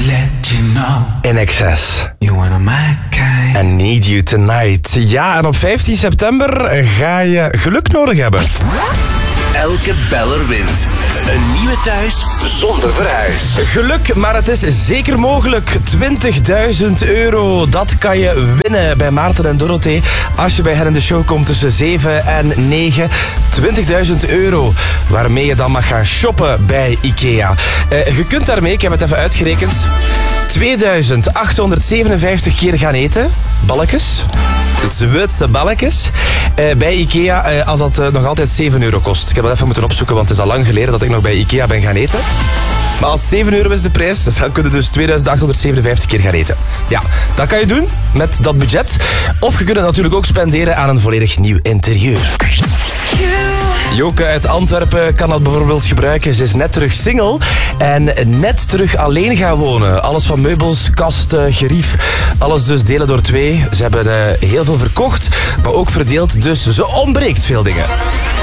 let you know. In Excess. You wanna my kind. And Need You Tonight. Ja, en op 15 september ga je geluk nodig hebben. Elke beller wint. Een nieuwe thuis zonder verhuis. Geluk, maar het is zeker mogelijk. 20.000 euro, dat kan je winnen bij Maarten en Dorothee. Als je bij hen in de show komt tussen 7 en 9. 20.000 euro, waarmee je dan mag gaan shoppen bij IKEA. Je kunt daarmee, ik heb het even uitgerekend, 2857 keer gaan eten. Balletjes. Zweedse balletjes. Bij IKEA, als dat nog altijd 7 euro kost. Ik heb dat even moeten opzoeken, want het is al lang geleden dat ik nog bij IKEA ben gaan eten. Maar als 7 euro is de prijs, dan kun je dus 2857 keer gaan eten. Ja, dat kan je doen met dat budget. Of je kunt het natuurlijk ook spenderen aan een volledig nieuw interieur. Joke uit Antwerpen kan dat bijvoorbeeld gebruiken. Ze is net terug single en net terug alleen gaan wonen. Alles van meubels, kasten, gerief, alles dus delen door 2. Ze hebben heel veel verkocht, maar ook verdeeld, dus ze ontbreekt veel dingen.